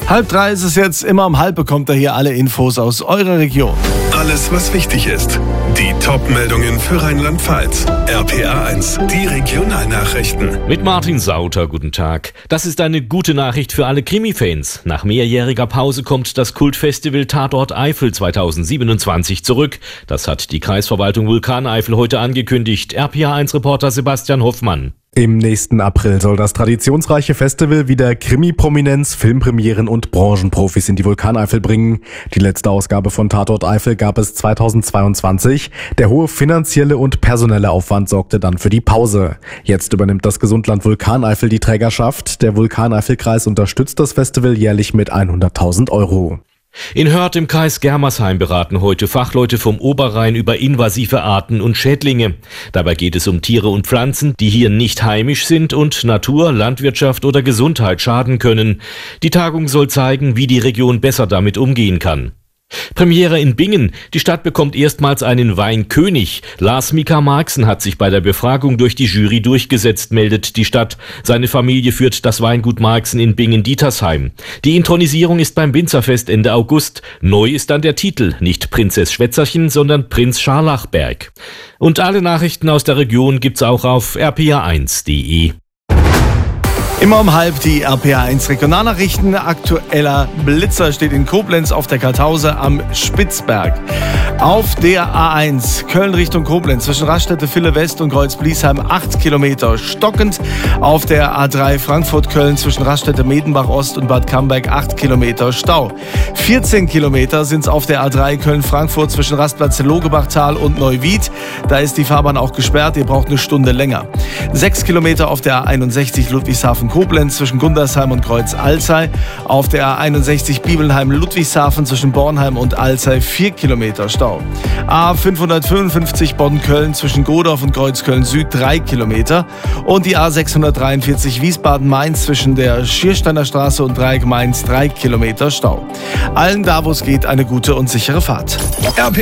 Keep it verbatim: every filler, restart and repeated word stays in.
Halb drei ist es jetzt, immer um halb bekommt ihr hier alle Infos aus eurer Region. Alles, was wichtig ist. Die Top-Meldungen für Rheinland-Pfalz. R P A eins, die Regionalnachrichten. Mit Martin Sauter, guten Tag. Das ist eine gute Nachricht für alle Krimi-Fans. Nach mehrjähriger Pause kommt das Kultfestival Tatort Eifel zweitausendsiebenundzwanzig zurück. Das hat die Kreisverwaltung Vulkaneifel heute angekündigt. R P A eins-Reporter Sebastian Hoffmann. Im nächsten April soll das traditionsreiche Festival wieder Krimi-Prominenz, Filmpremieren und Branchenprofis in die Vulkaneifel bringen. Die letzte Ausgabe von Tatort Eifel gab es zweitausendzweiundzwanzig. Der hohe finanzielle und personelle Aufwand sorgte dann für die Pause. Jetzt übernimmt das Gesundland Vulkaneifel die Trägerschaft. Der Vulkaneifelkreis unterstützt das Festival jährlich mit hunderttausend Euro. In Hörth im Kreis Germersheim beraten heute Fachleute vom Oberrhein über invasive Arten und Schädlinge. Dabei geht es um Tiere und Pflanzen, die hier nicht heimisch sind und Natur, Landwirtschaft oder Gesundheit schaden können. Die Tagung soll zeigen, wie die Region besser damit umgehen kann. Premiere in Bingen. Die Stadt bekommt erstmals einen Weinkönig. Lars Mika Marxen hat sich bei der Befragung durch die Jury durchgesetzt, meldet die Stadt. Seine Familie führt das Weingut Marxen in Bingen-Dietersheim. Die Inthronisierung ist beim Winzerfest Ende August. Neu ist dann der Titel. Nicht Prinzess Schwätzerchen, sondern Prinz Scharlachberg. Und alle Nachrichten aus der Region gibt's auch auf r p a eins punkt d e. Immer um halb die R P A eins Regionalnachrichten. Aktueller Blitzer steht in Koblenz auf der Kartause am Spitzberg. Auf der A eins Köln Richtung Koblenz zwischen Raststätte Ville West und Kreuz-Bliesheim acht Kilometer stockend. Auf der A drei Frankfurt-Köln zwischen Raststätte Medenbach Ost und Bad Camberg acht Kilometer Stau. vierzehn Kilometer sind es auf der A drei Köln-Frankfurt zwischen Rastplatz Logebachtal und Neuwied. Da ist die Fahrbahn auch gesperrt, ihr braucht eine Stunde länger. sechs Kilometer auf der A einundsechzig Ludwigshafen Koblenz zwischen Gundersheim und Kreuz-Alzey. Auf der A einundsechzig Bibelnheim-Ludwigshafen zwischen Bornheim und Alzey vier Kilometer Stau. A fünfhundertfünfundfünfzig Bonn-Köln zwischen Godorf und Kreuzköln-Süd drei Kilometer. Und die A sechshundertdreiundvierzig Wiesbaden-Mainz zwischen der Schiersteiner Straße und Dreieck Mainz drei Kilometer Stau. Allen da, wo es geht, eine gute und sichere Fahrt.